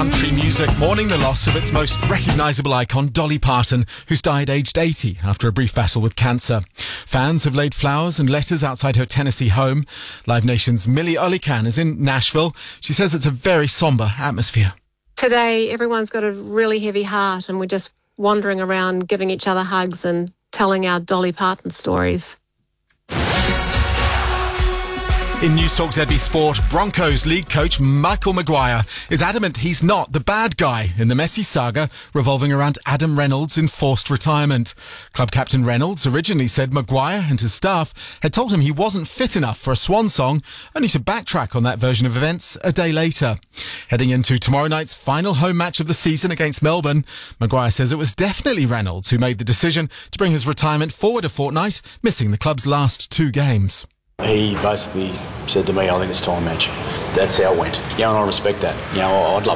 country music mourning the loss of its most recognisable icon, Dolly Parton, who's died aged 80 after a brief battle with cancer. Fans have laid flowers and letters outside her Tennessee home. Live Nation's Millie Olican is in Nashville. She says it's a very sombre atmosphere. Today, everyone's got a really heavy heart and we're just wandering around giving each other hugs and telling our Dolly Parton stories. In News Talk ZB Sport, Broncos league coach Michael Maguire is adamant he's not the bad guy in the messy saga revolving around Adam Reynolds' enforced retirement. Club captain Reynolds originally said Maguire and his staff had told him he wasn't fit enough for a swan song, only to backtrack on that version of events a day later. Heading into tomorrow night's final home match of the season against Melbourne, Maguire says it was definitely Reynolds who made the decision to bring his retirement forward a fortnight, missing the club's last 2 games. He basically said to me, I think it's time, match. That's how it went. And I respect that. I'd love